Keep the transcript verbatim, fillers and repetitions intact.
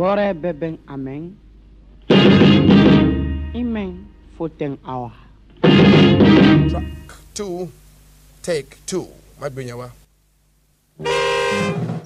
Gore beben amen. Amen for ten hour. Track two, take two. Might bring you